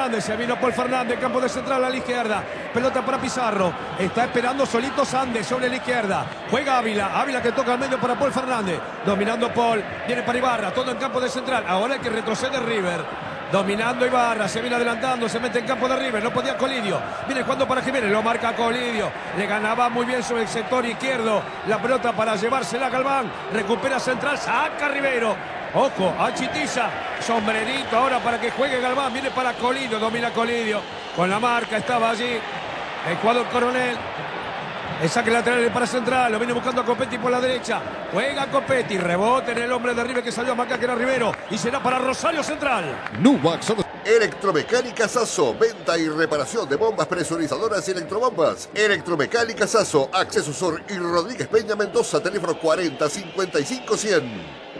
Fernández, se vino Paul Fernández, campo de central a la izquierda, pelota para Pizarro, está esperando solito Sandes sobre la izquierda, juega Ávila que toca al medio para Paul Fernández, dominando Paul, viene para Ibarra, todo en campo de central, ahora hay que retroceder River. Dominando Ibarra, se viene adelantando, se mete en campo de River, no podía Colidio, viene jugando para Jiménez, lo marca Colidio, le ganaba muy bien sobre el sector izquierdo, la pelota para llevársela a Galván, recupera central, saca Rivero, ojo, a Chitiza, sombrerito ahora para que juegue Galván, viene para Colidio, domina Colidio, con la marca, estaba allí, el jugador Coronel. El saque lateral para central, lo viene buscando a Copetti por la derecha, juega Copetti, rebote en el hombre de River que salió a marcar que era Rivero y será para Rosario Central. Electromecánica Sasso, venta y reparación de bombas presurizadoras y electrobombas. Electromecánica Sasso, Acceso Sur y Rodríguez Peña Mendoza, teléfono 40 55 100.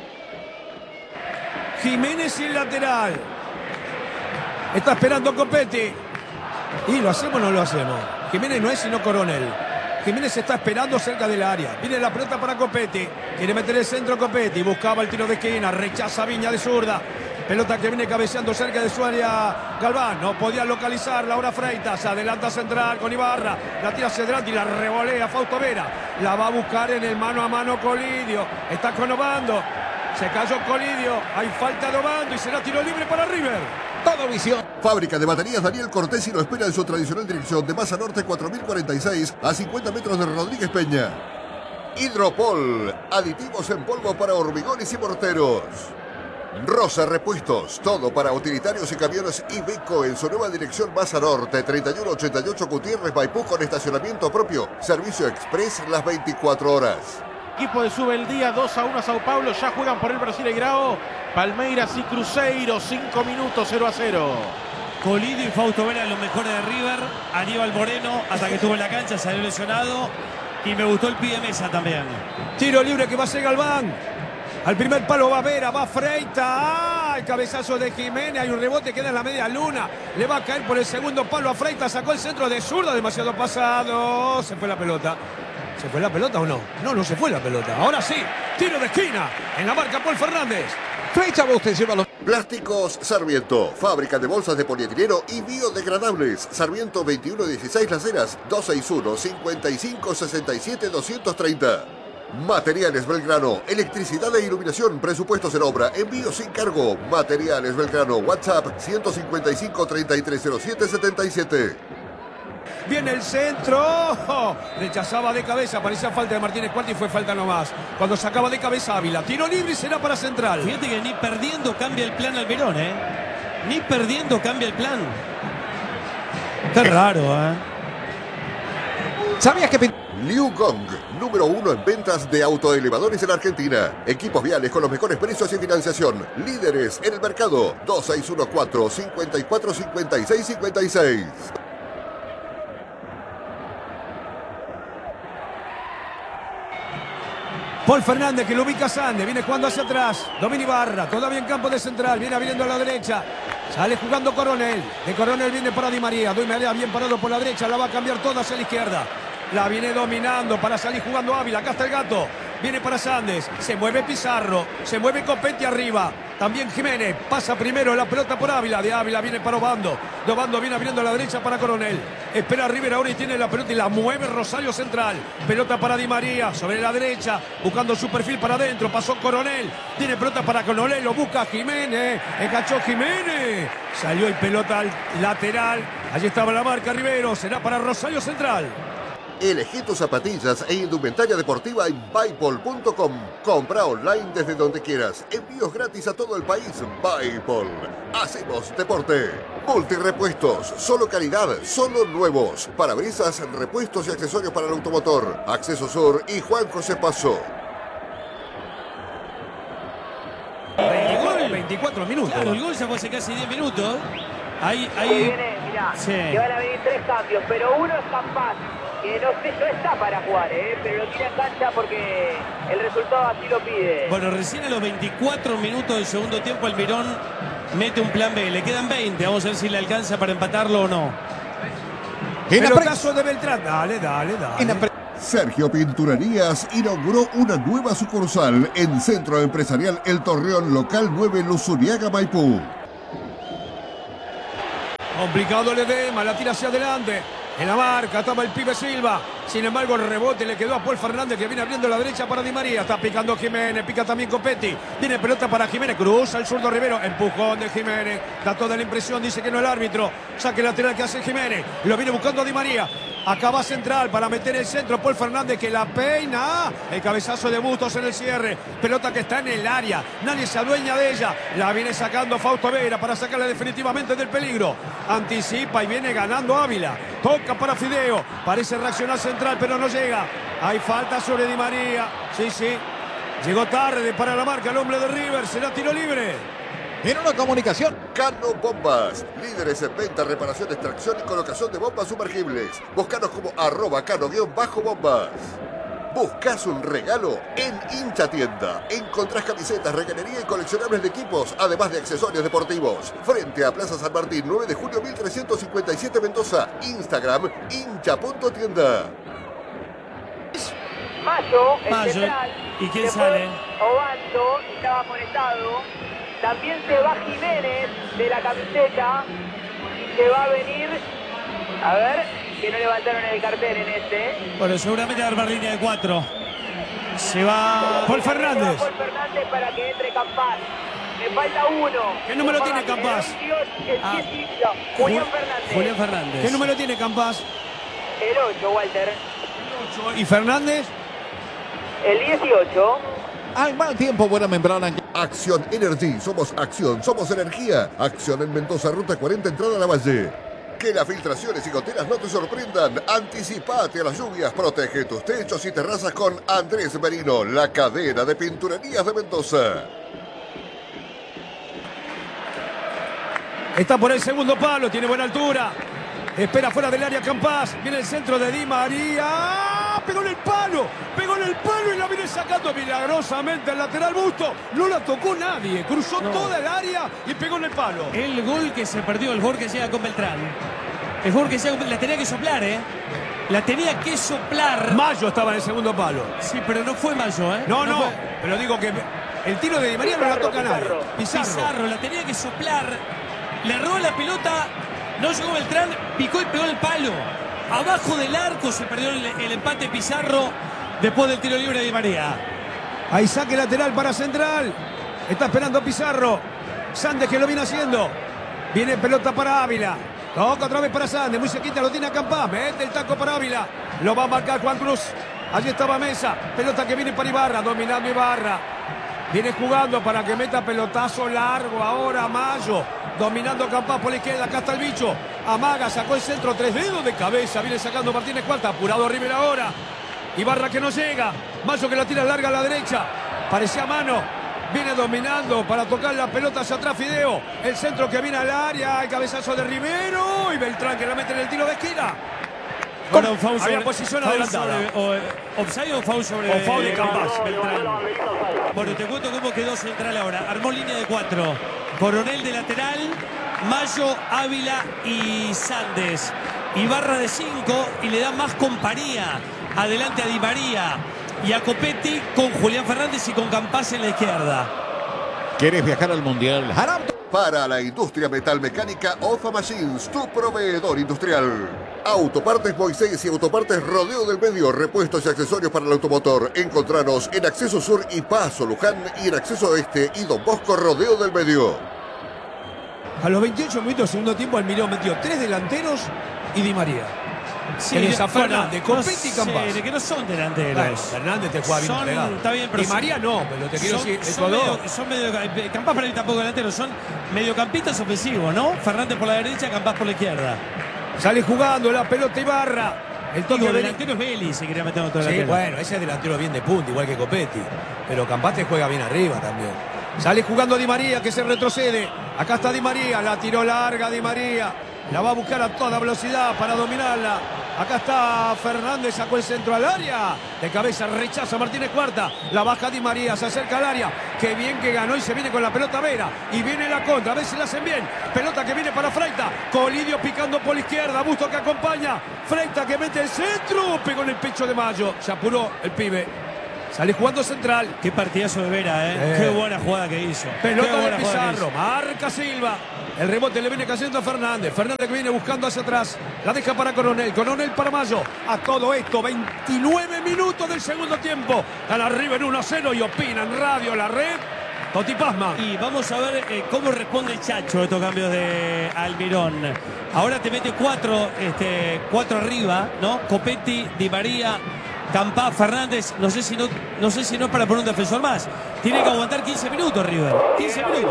Jiménez y el lateral. Está esperando Copetti. ¿Y lo hacemos o no lo hacemos? Jiménez no es sino Coronel. Jiménez está esperando cerca del área. Viene la pelota para Copetti. Quiere meter el centro Copetti. Buscaba el tiro de esquina. Rechaza Viña de zurda. Pelota que viene cabeceando cerca de su área Galván. No podía localizarla ahora Freitas. Adelanta central con Ibarra. La tira hacia adelante y la revolea Fausto Vera. La va a buscar en el mano a mano Colidio. Está con Obando. Se cayó Colidio. Hay falta de Obando y será tiro libre para River. Todo visión. Fábrica de baterías Daniel Cortés y lo espera en su tradicional dirección de Maza Norte 4046 a 50 metros de Rodríguez Peña. Hidropol, aditivos en polvo para hormigones y morteros. Rosa Repuestos, todo para utilitarios y camiones Iveco en su nueva dirección Maza Norte 3188 Gutiérrez Maipú con estacionamiento propio. Servicio express las 24 horas. Equipo de Sube el Día 2-1 a Sao Paulo, ya juegan por el Brasileirao. Palmeiras y Cruzeiro, 5 minutos, 0-0. Colidio y Fausto Vera los mejores de River. Aníbal Moreno, hasta que estuvo en la cancha, salió lesionado. Y me gustó el pie de Mesa también. Tiro libre que va a ser Galván. Al primer palo va Vera, va Freitas. ¡Ah! El cabezazo de Jiménez. Hay un rebote, queda en la media luna. Le va a caer por el segundo palo a Freitas. Sacó el centro de zurda, demasiado pasado. Se fue la pelota. ¿Se fue la pelota o no? No, no se fue la pelota. Ahora sí, tiro de esquina. En la marca Paul Fernández. Flecha, usted lleva los... Plásticos Sarmiento, fábrica de bolsas de polietileno y biodegradables. Sarmiento 2116 Las Heras, 261-5567-230. Materiales Belgrano, electricidad e iluminación, presupuestos en obra, envío sin cargo. Materiales Belgrano, WhatsApp 155-3307-77. Viene el centro. Rechazaba de cabeza. Parecía falta de Martínez Cuarta y fue falta nomás. Cuando sacaba de cabeza Ávila. Tiro libre y será para Central. Fíjate que ni perdiendo cambia el plan Alberón, Ni perdiendo cambia el plan. Qué raro, ¿Sabías que... Liu Gong, número 1 en ventas de autoelevadores en Argentina. Equipos viales con los mejores precios y financiación. Líderes en el mercado. 2614-545656. Paul Fernández que lo ubica a Sandes, viene jugando hacia atrás, domina Ibarra, todavía en campo de central, viene abriendo a la derecha, sale jugando Coronel, de Coronel viene para Di María bien parado por la derecha, la va a cambiar toda hacia la izquierda, la viene dominando para salir jugando Ávila, acá está el gato, viene para Sandes, se mueve Pizarro, se mueve Copetti arriba, también Jiménez, pasa primero la pelota por Ávila, de Ávila viene para Obando, de Obando viene abriendo a la derecha para Coronel, espera a River ahora y tiene la pelota y la mueve Rosario Central, pelota para Di María, sobre la derecha, buscando su perfil para adentro, pasó Coronel, tiene pelota para Coronel, lo busca Jiménez, enganchó Jiménez, salió el pelota al lateral, allí estaba la marca Rivero, será para Rosario Central. Elegí tus zapatillas e indumentaria deportiva en Buypol.com. Compra online desde donde quieras. Envíos gratis a todo el país. Buypol. Hacemos deporte. Multirepuestos. Solo calidad. Solo nuevos. Parabrisas, repuestos y accesorios para el automotor. Acceso Sur y Juan José Paso. 24 minutos. Claro, el gol ya fue hace casi 10 minutos. Ahí. Viene, mirá, Sí. que van a venir 3 cambios, pero uno es Campas, que no sé, no está para jugar, pero lo tira en cancha porque el resultado así lo pide. Bueno, recién a los 24 minutos del segundo tiempo Almirón mete un plan B. Le quedan 20. Vamos a ver si le alcanza para empatarlo o no. Pelotazo de Beltrán. Dale. Sergio Pinturerías inauguró una nueva sucursal en Centro Empresarial El Torreón, local 9 Luzuriaga, Maipú. Complicado Ledesma, la tira hacia adelante. En la marca, toma el pibe Silva. Sin embargo, el rebote le quedó a Paul Fernández, que viene abriendo la derecha para Di María. Está picando Jiménez, pica también Copetti. Tiene pelota para Jiménez, cruza el zurdo Rivero. Empujón de Jiménez. Da toda la impresión, dice que no el árbitro. Saque lateral que hace Jiménez. Lo viene buscando Di María. Acá va central para meter el centro. Paul Fernández que la peina. El cabezazo de Bustos en el cierre. Pelota que está en el área. Nadie se adueña de ella. La viene sacando Fausto Vera para sacarla definitivamente del peligro. Anticipa y viene ganando Ávila. Toca para Fideo. Parece reaccionar central, pero no llega. Hay falta sobre Di María. Sí. Llegó tarde para la marca el hombre de River. Será tiro libre. En una comunicación. Cano Bombas, líderes en venta, reparación, extracción y colocación de bombas sumergibles. Búscanos como @cano_bombas. ¿Buscas un regalo? En Hincha Tienda. Encontrás camisetas, regalería y coleccionables de equipos, además de accesorios deportivos. Frente a Plaza San Martín, 9 de julio 1357 Mendoza. Instagram, hincha.tienda. Mayo, el Mayo. central. ¿Y quién Se fue sale? Obando, estaba amonestado. También se va Jiménez de la camiseta. Y se va a venir. A ver, que no levantaron el cartel en este. Bueno, seguramente va a armar línea de 4. Se va Paul Fernández. Paul Fernández para que entre Campás. Me falta uno. ¿Qué número tiene Campás? El 18, Julián Fernández. Julián Fernández. ¿Qué número tiene Campás? El 8, Walter. ¿Y Fernández? El 18. Al mal tiempo, buena membrana. Acción Energy, somos acción, somos energía. Acción en Mendoza, ruta 40, entrada a la Valle. Que las filtraciones y goteras no te sorprendan. Anticipate a las lluvias, protege tus techos y terrazas con Andrés Merino, la cadena de pinturerías de Mendoza. Está por el segundo palo, tiene buena altura. Espera fuera del área Campás. Viene el centro de Di María. Pegó en el palo y la viene sacando milagrosamente al lateral Busto. No la tocó nadie. Cruzó toda el área y pegó en el palo. el gol que se perdió, el gol que llega con Beltrán. El gol que llega con... La tenía que soplar, ¿eh? La tenía que soplar. Mayo estaba en el segundo palo. Sí, pero no fue Mayo, ¿eh? No. fue. Pero digo que el tiro de Di María no la toca nadie. Pizarro, la tenía que soplar. Le robó la pelota. No llegó Beltrán, picó y pegó en el palo. Abajo del arco se perdió el empate Pizarro después del tiro libre de Di María. Ahí saque lateral para Central. Está esperando Pizarro. Sandes que lo viene haciendo. Viene pelota para Ávila. Toca otra vez para Sandes. Muy cerquita lo tiene a Campás. Mete el taco para Ávila. Lo va a marcar Juan Cruz. Allí estaba Mesa. Pelota que viene para Ibarra. Dominando Ibarra. Viene jugando para que meta pelotazo largo ahora Mayo. Dominando Campás por la izquierda. Acá está el bicho. Amaga, sacó el centro. 3 dedos de cabeza. Viene sacando Martínez Cuarta. Apurado Rivera ahora. Ibarra que no llega. Mayo que la tira larga a la derecha. Parecía mano. Viene dominando para tocar la pelota hacia atrás Fideo. El centro que viene al área. El cabezazo de Rivero. Y Beltrán que la mete en el tiro de esquina. Bueno, foul Había posición foul adelantada. ¿Offside o foul sobre O foul de Campás. Beltrán? Bueno, te cuento cómo quedó Central ahora. Armó línea de 4. Coronel de lateral, Mayo, Ávila y Sandes. Ibarra de 5 y le da más compañía. Adelante a Di María y a Copetti con Julián Fernández y con Campás en la izquierda. ¿Quieres viajar al Mundial? Haram. Para la industria metalmecánica, Ofa Machines, tu proveedor industrial. Autopartes Moisés y Autopartes Rodeo del Medio, repuestos y accesorios para el automotor. Encontranos en Acceso Sur y Paso Luján y en Acceso Este y Don Bosco Rodeo del Medio. A los 28 minutos del segundo tiempo, Almirón metió 3 delanteros y Di María. Tenés a Fernández, Copetti y Campás. Que no son delanteros. Bueno, Fernández te juega bien Son- pegado. está bien, pero Di María no, pero te quiero decir, son estos dos. Campás para mí tampoco delanteros, son mediocampistas ofensivos, ¿no? Fernández por la derecha, Campás por la izquierda. Sale jugando la pelota Ibarra. El toque Digo, de delantero es Vélez, se quería meter otro Sí, delantero. bueno, ese es delantero bien de punta, igual que Copetti. Pero Campás te juega bien arriba también. Sale jugando Di María, que se retrocede. Acá está Di María, la tiró larga Di María. La va a buscar a toda velocidad para dominarla. Acá está Fernández, sacó el centro al área. De cabeza rechaza Martínez Cuarta. La baja Di María, se acerca al área. Qué bien que ganó y se viene con la pelota Vera. Y viene la contra, a ver si la hacen bien. Pelota que viene para Freita. Colidio picando por la izquierda. Busto que acompaña. Freita que mete el centro. Pegó en el pecho de Mayo. Se apuró el pibe. Sale jugando central. Qué partidazo de Vera, Qué buena jugada que hizo. Pelota de Pizarro. Marca Silva. El rebote le viene cayendo a Fernández. Fernández que viene buscando hacia atrás. La deja para Coronel. Coronel para Mayo. A todo esto, 29 minutos del segundo tiempo. Están arriba en 1-0 y opinan Radio La Red. Toti Pasma. Y vamos a ver cómo responde el Chacho a estos cambios de Almirón. Ahora te mete cuatro arriba, ¿no? Copetti, Di María, Campá, Fernández. No sé si no es para poner un defensor más. Tiene que aguantar 15 minutos, River. 15 minutos.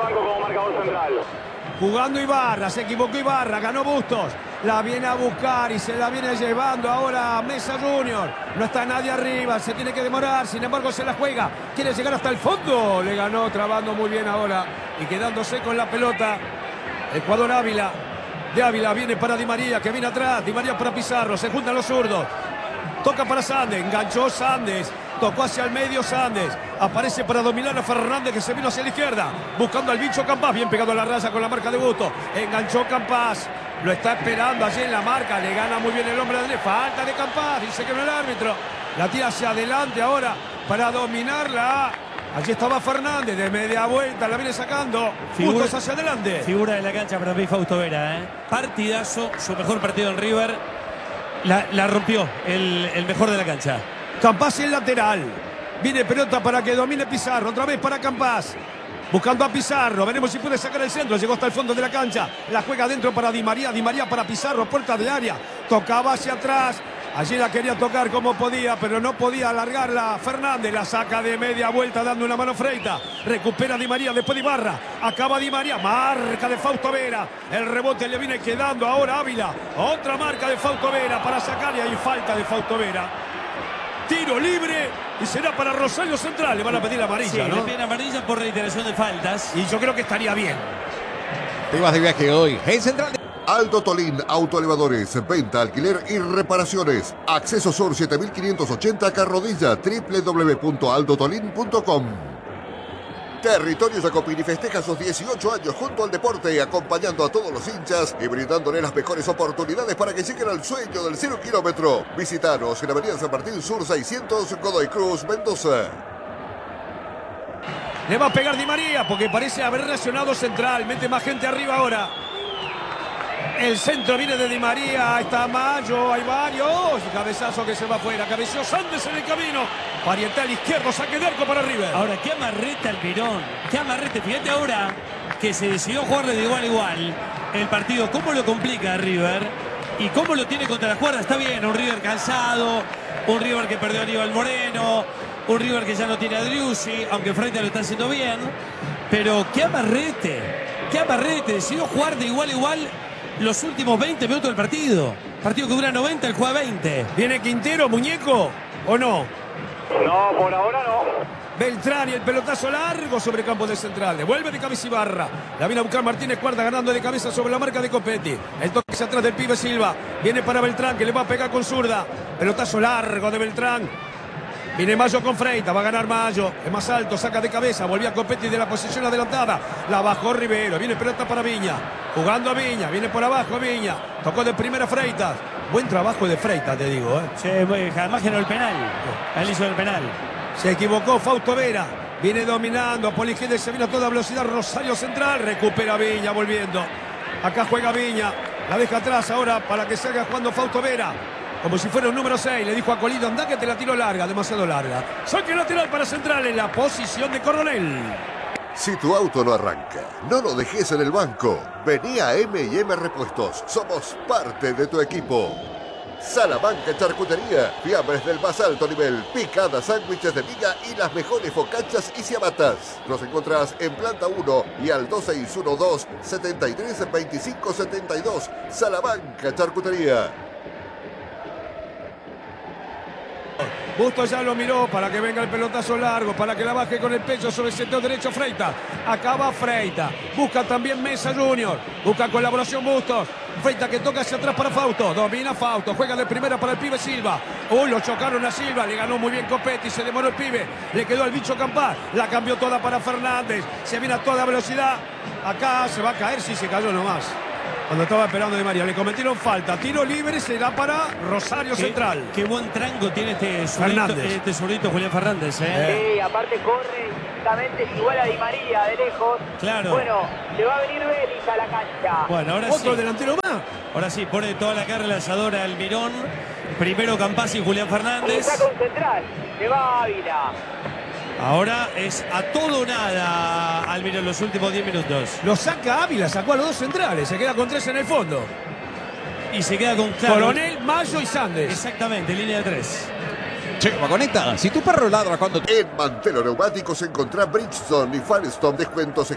Jugando Ibarra, se equivocó Ibarra, ganó Bustos. La viene a buscar y se la viene llevando ahora Mesa Junior. No está nadie arriba, se tiene que demorar, sin embargo se la juega. Quiere llegar hasta el fondo, le ganó trabando muy bien ahora y quedándose con la pelota. El jugador Ávila. De Ávila viene para Di María, que viene atrás. Di María para Pizarro, se juntan los zurdos. Toca para Sandes, enganchó Sandes. Tocó hacia el medio Sandes. Aparece para dominar a Fernández, que se vino hacia la izquierda. Buscando al bicho Campás. Bien pegado a la raya con la marca de Busto. Enganchó Campás. Lo está esperando allí en la marca. Le gana muy bien el hombre de falta de Campás. Dice que no el árbitro. La tira hacia adelante ahora para dominarla. Allí estaba Fernández de media vuelta. La viene sacando. Bustos hacia adelante. Figura de la cancha para mí Fausto Vera. Partidazo. Su mejor partido en River. La rompió el mejor de la cancha. Campás y el lateral. Viene pelota para que domine Pizarro. Otra vez para Campás. Buscando a Pizarro. Veremos si puede sacar el centro. Llegó hasta el fondo de la cancha. La juega adentro para Di María. Di María para Pizarro. Puerta de área. Tocaba hacia atrás. Allí la quería tocar como podía, pero no podía alargarla. Fernández la saca de media vuelta dando una mano Freita. Recupera Di María después de Ibarra. Acaba Di María. Marca de Fausto Vera. El rebote le viene quedando ahora Ávila. Otra marca de Fausto Vera para sacar y hay falta de Fausto Vera. Tiro libre y será para Rosario Central. Le van a pedir amarilla, sí, ¿no? le piden amarilla por reiteración de faltas. Y yo creo que estaría bien. Te vas de viaje hoy. Hey, Central. Aldo Tolín Autoelevadores, venta, alquiler y reparaciones. Acceso Sur 7580 Carrodilla, www.aldotolin.com. Territorio Jacopini festeja sus 18 años junto al deporte, acompañando a todos los hinchas y brindándole las mejores oportunidades para que lleguen al sueño del 0 kilómetro. Visítanos en Avenida San Martín Sur 600, Godoy Cruz, Mendoza. Le va a pegar Di María porque parece haber reaccionado Central. Mete más gente arriba ahora. El centro viene de Di María, está Mayo, hay varios. Cabezazo que se va afuera, cabeció Sandes en el camino. Pariental izquierdo, saque de arco para River. Ahora, qué amarrete Almirón, qué amarrete. Fíjate ahora que se decidió jugarle de igual a igual el partido. Cómo lo complica a River y cómo lo tiene contra la cuerda. Está bien, un River cansado, un River que perdió a Aníbal Moreno, un River que ya no tiene a Driussi, aunque Freita lo está haciendo bien. Pero qué amarrete, decidió jugar de igual a igual los últimos 20 minutos del partido. Partido que dura 90, el juega 20. ¿Viene Quintero, muñeco, o no? No, por ahora no. Beltrán y el pelotazo largo sobre campo de Central. Devuelve de cabeza Ibarra. La viene a buscar Martínez Cuarta ganando de cabeza sobre la marca de Copetti. El toque hacia atrás del pibe Silva. Viene para Beltrán que le va a pegar con zurda. Pelotazo largo de Beltrán. Viene Mayo con Freita, va a ganar Mayo. Es más alto, saca de cabeza. Volvió a Copetti de la posición adelantada. La bajó Rivero. Viene pelota para Viña. Jugando a Viña. Viene por abajo Viña. Tocó de primera Freitas. Buen trabajo de Freitas, te digo. Sí, además generó el penal. Él hizo el penal. Se equivocó Fausto Vera. Viene dominando. Por la izquierda se vino a toda velocidad Rosario Central. Recupera Viña volviendo. Acá juega Viña. La deja atrás ahora para que salga jugando Fausto Vera. Como si fuera un número 6, le dijo a Colido, anda que te la tiro larga, demasiado larga. Saque lateral para Central en la posición de Coronel. Si tu auto no arranca, no lo dejes en el banco. Vení a M&M Repuestos, somos parte de tu equipo. Salamanca Charcutería, fiambres del más alto nivel, picadas, sándwiches de miga y las mejores focachas y ciabatas. Nos encontrás en planta 1 y al 2612-732572. Salamanca Charcutería. Busto ya lo miró para que venga el pelotazo largo, para que la baje con el pecho sobre el sector derecho Freita. Acaba Freita. Busca también Mesa Junior. Busca colaboración Bustos. Freita que toca hacia atrás para Fausto. Domina Fausto. Juega de primera para el pibe Silva. Lo chocaron a Silva. Le ganó muy bien Copetti. Se demoró el pibe. Le quedó al bicho Campás. La cambió toda para Fernández. Se viene a toda velocidad. Acá se va a caer si se cayó nomás. Cuando estaba esperando Di María, le cometieron falta. Tiro libre será para Rosario Central. Qué buen tranco tiene este zurdito Julián Fernández. Sí, aparte corre exactamente igual a Di María de lejos. Claro. Bueno, se va a venir Vélez a la cancha. Bueno, ahora Otro sí. delantero más. Ahora sí, pone toda la carga lanzadora Almirón. Primero Campazzi y Julián Y Fernández. saca un central. Se va Ávila. Ahora es a todo o nada Almirón en los últimos 10 minutos. Lo saca Ávila, sacó a los dos centrales. Se queda con 3 en el fondo. Y se queda con claro. Coronel, Mayo y Sandes. Exactamente, línea de 3. Che, conecta. Si tu perro ladra cuando... En Mantelo Neumáticos encontrá Bridgestone y Firestone descuentos